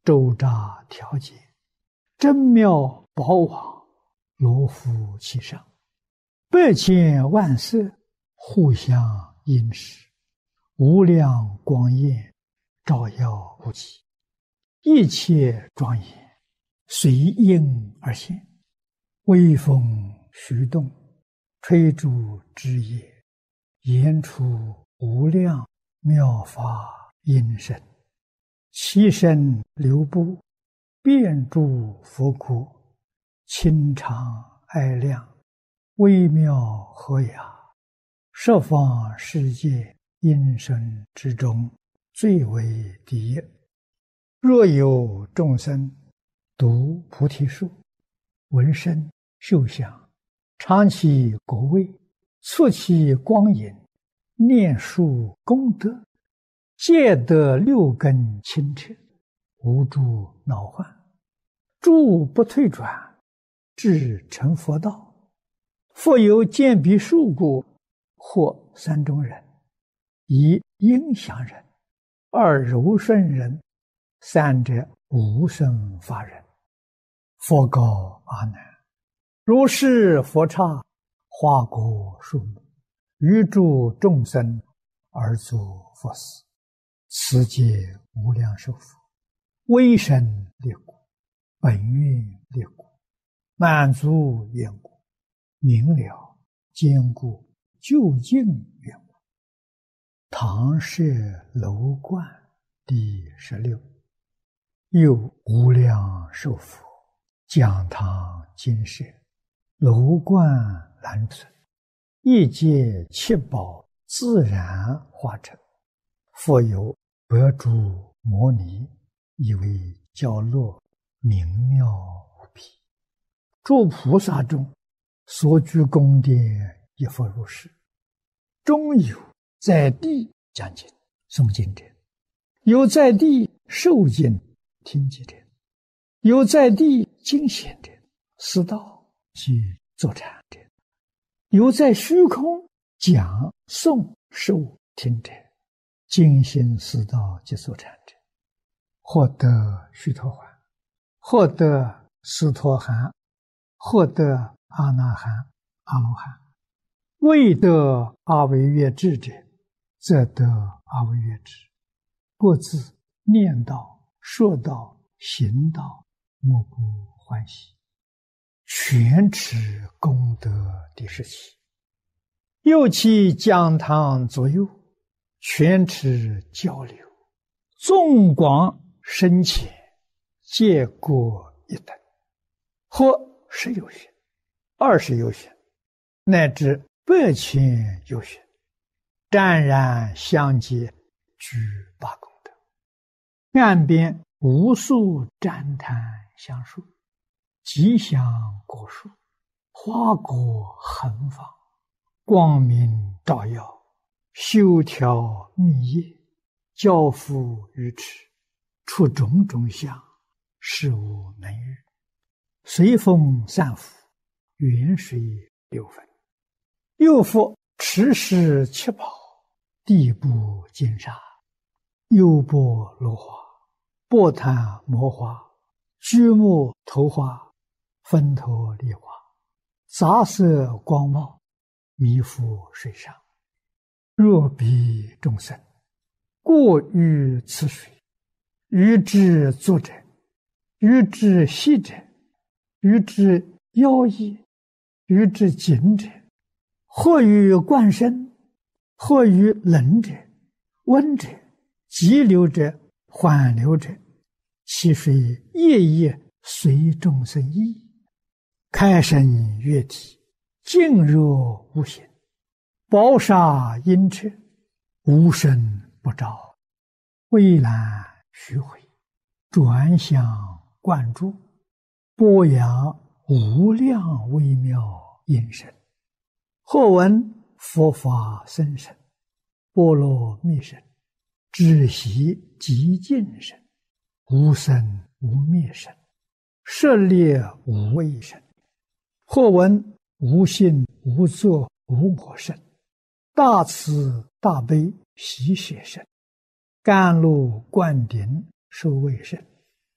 周匝调节，真妙宝网，罗浮其上。百千万色，互相映饰，无量光焰，照耀无极。一切庄严，随应而现。微风徐动，吹竹枝叶，言出无量妙法音声。其身流布，遍诸佛国，清常爱亮，微妙和雅，十方世界音声之中，最为第一。若有众生读菩提树，闻声嗅香，尝其果味，触其光影，念树功德，皆得六根清澈，无诸恼患，诸不退转，至成佛道。复有见彼树故，或三种人：一应祥人，二柔顺人，三者无生法人。佛告阿难：如是佛刹，花果树木，于诸众生而作佛事，此皆无量寿佛，威神力故，本愿力故，满足愿故，明了坚固究竟愿故。唐舍楼观第16。又无量寿佛，讲堂金舍，楼观兰存，一界七宝自然化成。复有百诸摩尼，以为教乐，明妙无比。诸菩萨中，所居宫殿亦复如是。中有在地讲经诵经者，有在地受经听经者，有在地经显者，思道及坐禅者，有在虚空讲诵受听者，精心思道及坐禅者，获得须陀洹，获得斯陀含，获得阿那含、阿罗汉。未得阿惟越致者，则得阿惟越致。各自念道、说道、行道，莫不欢喜。全持功德第17。又其讲堂左右，全持交流，纵广深浅，皆各一等，或10有许，20有许，乃至100千有许，湛然相接，具八功德。岸边无数旃檀香树，吉祥果树，花果横放，光明照耀，修条密叶，交付于持，出种种相，事无能喻。随风散伏，远水流分。又复持世七宝，地部金沙，优波罗花，波檀摩花，居木头花，分头梨花，杂色光茂，弥覆水上。若彼众生过于此水，于之作者，于之息者，于之妖异，于之紧者，或于灌身，或于冷者、温者、急流者、缓流者，其水夜夜随众生意，开生悦体，静若无形，宝刹阴彻，无声不照，蔚蓝虚回，转向灌注，播扬无量微妙音声。或闻佛法僧声，波罗蜜声，止息极静声，无生无灭声，舍猎无畏声。或闻无性无作无我声，大慈大悲喜舍声，甘露灌顶受味声，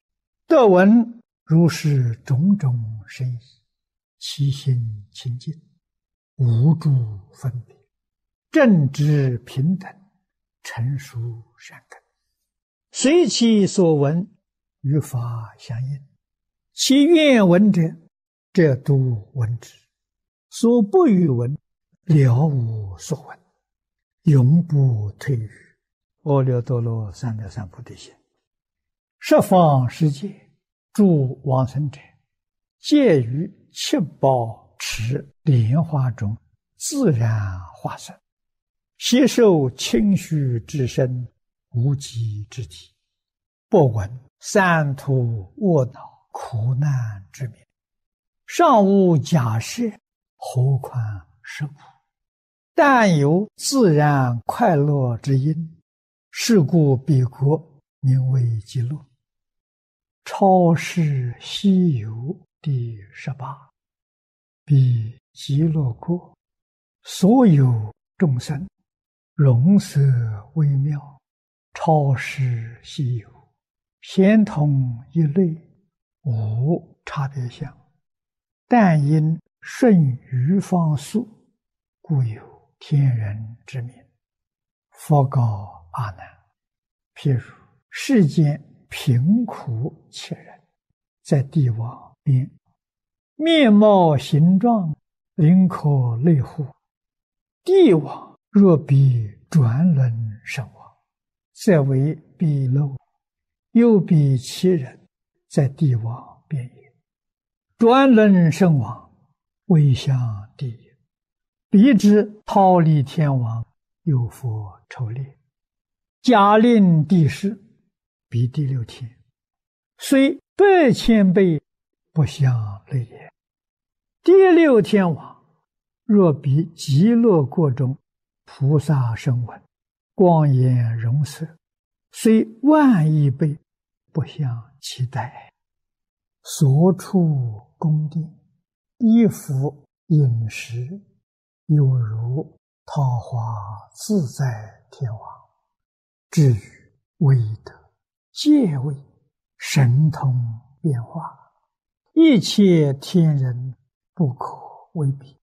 得闻如是种种深意，其心清净，无诸分别，正直平等，成熟善根，随其所闻，与法相应。其愿闻者，则度闻之；所不欲闻，了无所闻，永不退于阿耨多罗三藐三菩提心。十方世界诸往生者，皆于七宝池莲花中自然化身，悉受清虚之身，无极之体，不闻三途卧恼苦难之名，尚无假设，何况实无？但有自然快乐之因，是故彼国名为极乐。超世西游第18，彼极乐国所有众生，容色微妙，超世西游，咸同一类，无差别相，但因顺于方速，故有天人之名。佛告阿难：譬如世间贫苦切人，在帝王边，面貌形状，灵可类乎？帝王若比转轮身亡，则为鄙陋；又比其人，在帝王边也。转轮身亡，未向地也。彼之忉利天王，有佛抽列，假令地势，彼第六天，虽100,000倍，不相类也。第六天王若比极乐国中菩萨声闻，光颜容色，虽10000亿倍，不相期待。所处宫殿，衣服饮食，有如桃花自在天王。至于威德、戒位、神通变化，一切天人不可为比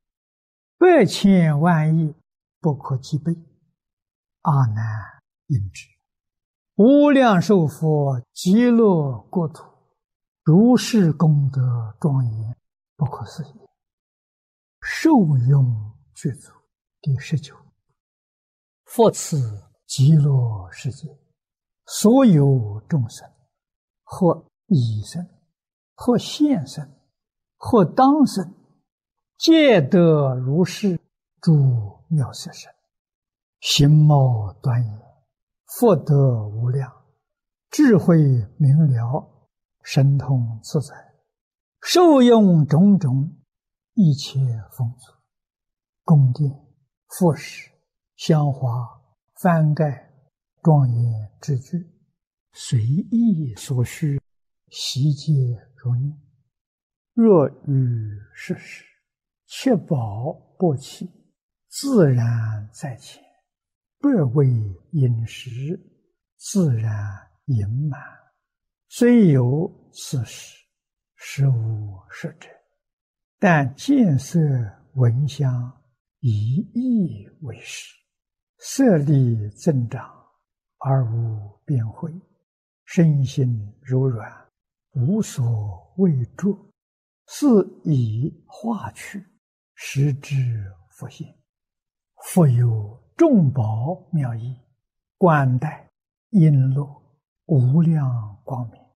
，100,000万亿不可计备。阿难应知，无量寿佛极乐国土，如是功德庄严，不可思议。受用具足第19。复次极乐世界，所有众生，或已生，或现生，或当生，皆得如是诸妙色身，形貌端严，福德无量，智慧明了，神通自在，受用种种一切丰足，宫殿、服饰、香花、幡盖、庄严之具，随意所需，悉皆如念。若遇世事，七宝不弃，自然在前，不为饮食，自然盈满。虽有此事，实无实者，但见色闻香，以意为实，色力增长，而无变慧，身心柔软，无所畏著，是以化去，实之复现。复有众宝妙义，冠带璎珞，无量光明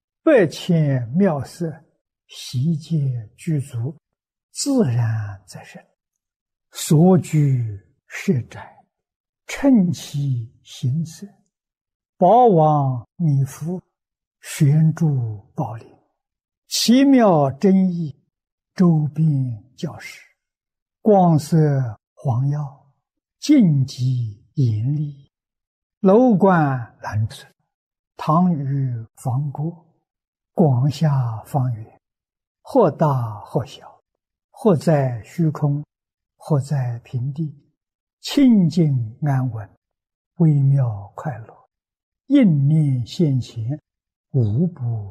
，100,000妙色，悉皆具足，自然在身。所居舍宅，称其形色，宝王弥覆，悬诸宝林，奇妙真意，周边教室，光色黄耀，净极严厉，楼观蓝色，堂宇方郭，广厦方圆，或大或小，或在虚空，或在平地，清净安稳，微妙快乐，应念现前，无不